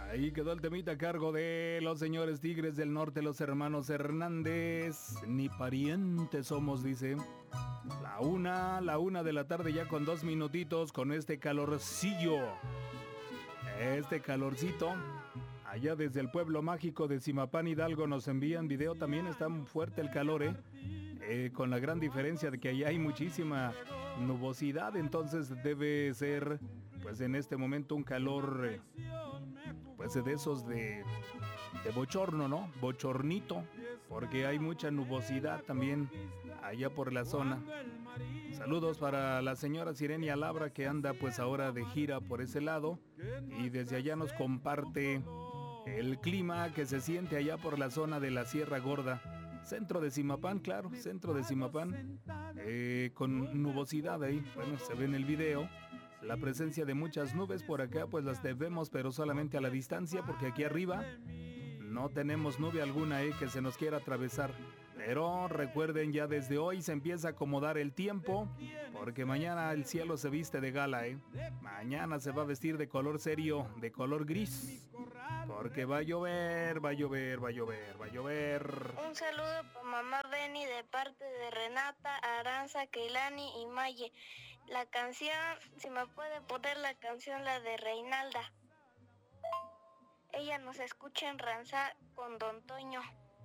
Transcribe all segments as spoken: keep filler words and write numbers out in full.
Ahí quedó el temita a cargo de los señores Tigres del Norte, los hermanos Hernández. Ni parientes somos, dice. La una, la una de la tarde ya con dos minutitos con este calorcillo. Este calorcito. Allá desde el pueblo mágico de Zimapán, Hidalgo, nos envían video. También está muy fuerte el calor, ¿eh? Eh, con la gran diferencia de que allá hay muchísima nubosidad. Entonces debe ser, pues en este momento, un calor, eh, pues de esos de, de bochorno, ¿no? Bochornito. Porque hay mucha nubosidad también allá por la zona. Saludos para la señora Sirenia Labra, que anda pues ahora de gira por ese lado. Y desde allá nos comparte el clima que se siente allá por la zona de la Sierra Gorda. Centro de Zimapán, claro, centro de Zimapán. Eh, con nubosidad ahí, bueno, se ve en el video. La presencia de muchas nubes por acá, pues las vemos, pero solamente a la distancia, porque aquí arriba no tenemos nube alguna eh, que se nos quiera atravesar. Pero recuerden, ya desde hoy se empieza a acomodar el tiempo, porque mañana el cielo se viste de gala, ¿eh? Mañana se va a vestir de color serio, de color gris, porque va a llover, va a llover, va a llover, va a llover. Un saludo para mamá Benny de parte de Renata, Aranza, Keilani y Maye. La canción, si me puede poner la canción, la de Reinalda. Ella nos escucha en Ranza con Don Toño.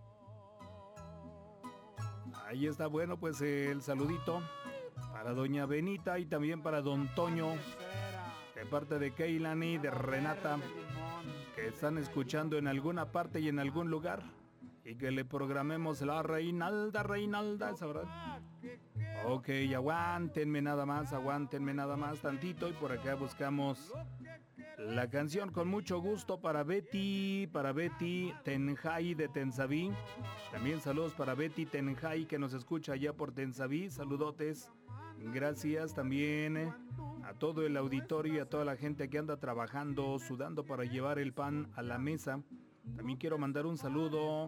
Ahí está, bueno, pues eh, el saludito para doña Benita y también para don Toño, de parte de Keilani, de Renata, que están escuchando en alguna parte y en algún lugar, y que le programemos la Reinalda, Reinalda, esa verdad. Ok, aguántenme nada más, aguántenme nada más tantito, y por acá buscamos la canción con mucho gusto para Betty, para Betty Tenjai de Tensaví. También saludos para Betty Tenjai, que nos escucha allá por Tensaví. Saludotes. Gracias también a todo el auditorio y a toda la gente que anda trabajando, sudando para llevar el pan a la mesa. También quiero mandar un saludo.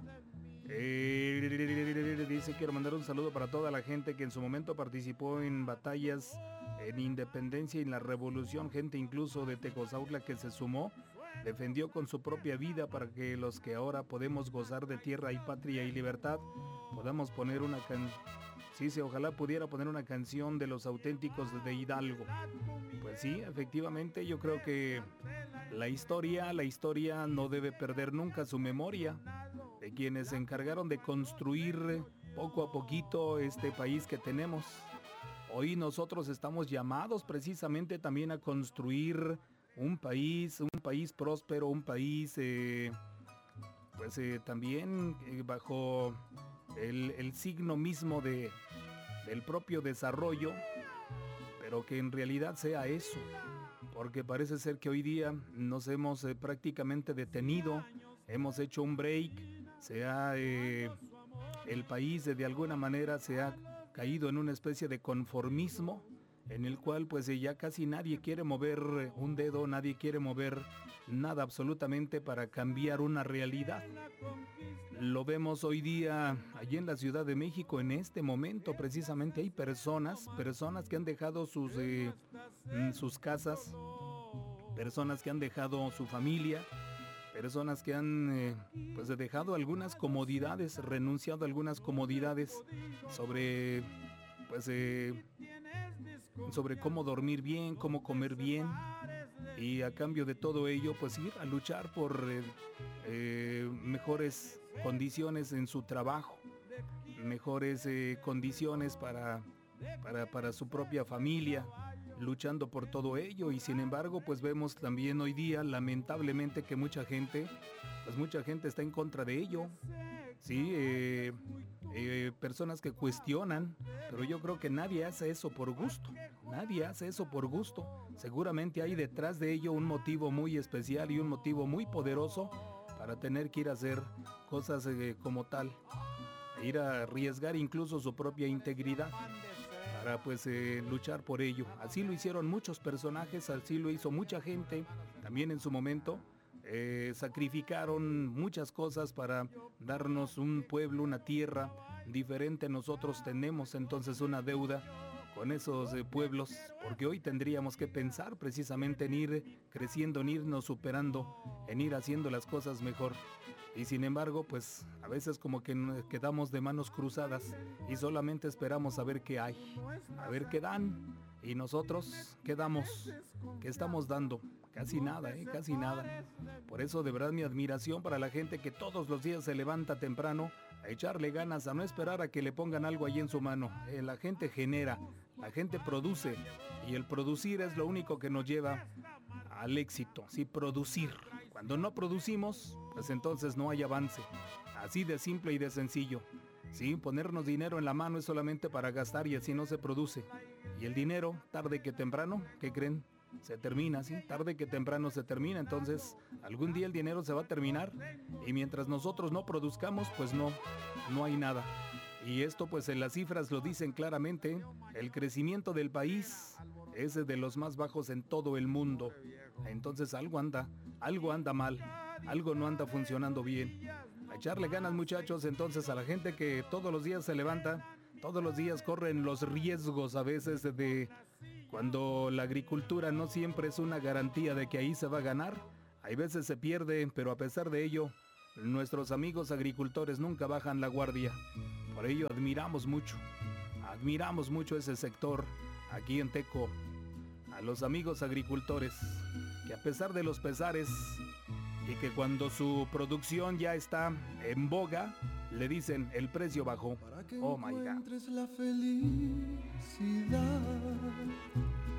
Eh, dice, quiero mandar un saludo para toda la gente que en su momento participó en batallas en Independencia y en la Revolución, gente incluso de Tecozautla que se sumó, defendió con su propia vida para que los que ahora podemos gozar de tierra y patria y libertad, podamos poner una canción. Sí, sí, ojalá pudiera poner una canción de los auténticos de Hidalgo. Pues sí, efectivamente, yo creo que la historia, la historia no debe perder nunca su memoria de quienes se encargaron de construir poco a poquito este país que tenemos. Hoy nosotros estamos llamados precisamente también a construir un país, un país próspero, un país eh, pues eh, también eh, bajo el, el signo mismo de, del propio desarrollo, pero que en realidad sea eso, porque parece ser que hoy día nos hemos eh, prácticamente detenido, hemos hecho un break, se ha, eh, el país eh, de alguna manera se ha caído en una especie de conformismo en el cual pues ya casi nadie quiere mover un dedo, nadie quiere mover nada absolutamente para cambiar una realidad. Lo vemos hoy día allí en la Ciudad de México, en este momento precisamente hay personas, personas que han dejado sus, eh, sus casas, personas que han dejado su familia, personas que han eh, pues dejado algunas comodidades, renunciado a algunas comodidades sobre pues eh, sobre cómo dormir bien, cómo comer bien, y a cambio de todo ello pues ir a luchar por eh, eh, mejores condiciones en su trabajo, mejores eh, condiciones para, para, para su propia familia, luchando por todo ello. Y sin embargo pues vemos también hoy día lamentablemente que mucha gente pues mucha gente está en contra de ello. Sí, eh, eh, personas que cuestionan, pero yo creo que nadie hace eso por gusto, nadie hace eso por gusto. Seguramente hay detrás de ello un motivo muy especial y un motivo muy poderoso para tener que ir a hacer cosas eh, como tal, ir a arriesgar incluso su propia integridad para pues eh, luchar por ello. Así lo hicieron muchos personajes, así lo hizo mucha gente también en su momento. Eh, sacrificaron muchas cosas para darnos un pueblo, una tierra diferente. Nosotros tenemos entonces una deuda con esos eh, pueblos, porque hoy tendríamos que pensar precisamente en ir creciendo, en irnos superando, en ir haciendo las cosas mejor. Y sin embargo, pues a veces como que nos quedamos de manos cruzadas y solamente esperamos a ver qué hay, a ver qué dan. Y nosotros, ¿qué damos? ¿Qué estamos dando? Casi nada, ¿eh? Casi nada. Por eso de verdad mi admiración para la gente que todos los días se levanta temprano a echarle ganas, a no esperar a que le pongan algo ahí en su mano. Eh, la gente genera, la gente produce, y el producir es lo único que nos lleva al éxito, sí, producir. Cuando no producimos, pues entonces no hay avance. Así de simple y de sencillo. Sí, ponernos dinero en la mano es solamente para gastar y así no se produce. Y el dinero, tarde que temprano, ¿qué creen? Se termina, ¿sí? Tarde que temprano se termina. Entonces, algún día el dinero se va a terminar y mientras nosotros no produzcamos, pues no, no hay nada. Y esto pues en las cifras lo dicen claramente. El crecimiento del país es de los más bajos en todo el mundo. Entonces algo anda, algo anda mal, algo no anda funcionando bien. A echarle ganas, muchachos, entonces a la gente que todos los días se levanta, todos los días corren los riesgos a veces de cuando la agricultura no siempre es una garantía de que ahí se va a ganar. Hay veces se pierde, pero a pesar de ello, nuestros amigos agricultores nunca bajan la guardia. Por ello admiramos mucho, admiramos mucho ese sector aquí en Teco. A los amigos agricultores, que a pesar de los pesares y que cuando su producción ya está en boga, le dicen el precio bajó. Oh my God. La felicidad